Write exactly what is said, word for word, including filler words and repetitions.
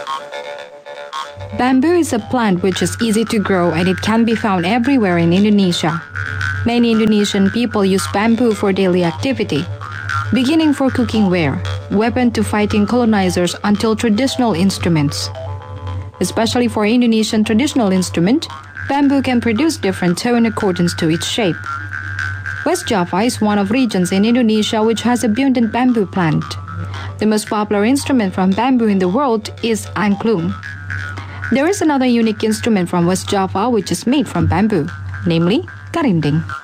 Bamboo is a plant which is easy to grow and it can be found everywhere in Indonesia. Many Indonesian people use bamboo for daily activity, beginning for cooking ware, weapon to fighting colonizers until traditional instruments. Especially for Indonesian traditional instrument, bamboo can produce different tone in accordance to its shape. West Java is one of regions in Indonesia which has abundant bamboo plant. The most popular instrument from bamboo in the world is angklung. There is another unique instrument from West Java which is made from bamboo, namely garinding.